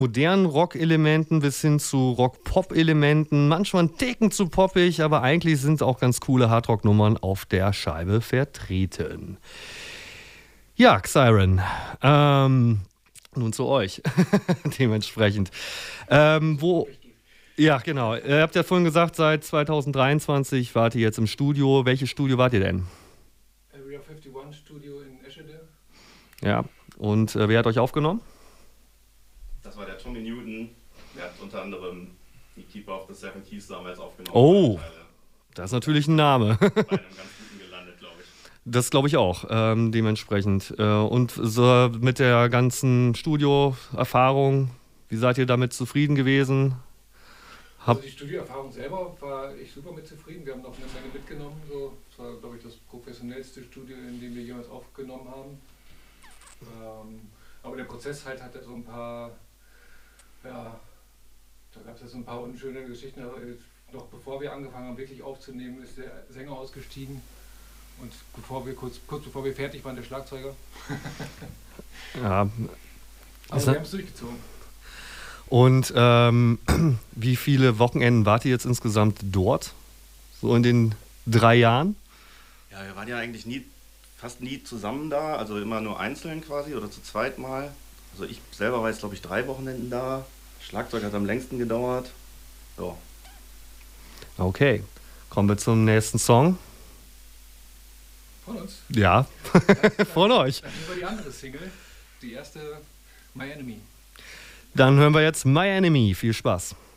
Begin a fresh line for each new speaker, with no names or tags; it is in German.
modernen Rock-Elementen bis hin zu Rock-Pop-Elementen. Manchmal ein Ticken zu poppig, aber eigentlich sind auch ganz coole Hardrock-Nummern auf der Scheibe vertreten. Ja, Xiren, nun zu euch, dementsprechend. Ja, genau. Ihr habt ja vorhin gesagt, seit 2023 wart ihr jetzt im Studio. Welches Studio wart ihr denn?
Area 51 Studio in Eschede.
Ja, und wer hat euch aufgenommen?
Das war der Tommy Newton. Der hat unter anderem die Keeper of the Seven Keys damals aufgenommen.
Oh, das ist natürlich ein Name.
Bei einem ganz guten gelandet, glaube ich.
Das glaube ich auch, dementsprechend. Und so mit der ganzen Studioerfahrung, wie seid ihr damit zufrieden gewesen?
Also die Studioerfahrung selber war ich super mit zufrieden. Wir haben noch eine Menge mitgenommen. So. Das war, glaube ich, das professionellste Studio, in dem wir jemals aufgenommen haben. Aber der Prozess halt hatte so ein paar, ja, da gab es ja so ein paar unschöne Geschichten. Also noch bevor wir angefangen haben, wirklich aufzunehmen, ist der Sänger ausgestiegen. Und kurz bevor wir fertig waren, der Schlagzeuger.
Ja.
Aber wir haben es durchgezogen.
Und wie viele Wochenenden wart ihr jetzt insgesamt dort? So in den 3 Jahren?
Ja, wir waren ja eigentlich fast nie zusammen da, also immer nur einzeln quasi oder zu zweit mal. Also ich selber war jetzt, glaube ich, 3 Wochenenden da. Schlagzeug hat am längsten gedauert. So.
Okay, kommen wir zum nächsten Song.
Von uns?
Ja, von euch.
Dann nehmen wir die andere Single, die erste, My Enemy.
Dann hören wir jetzt My Enemy. Viel Spaß.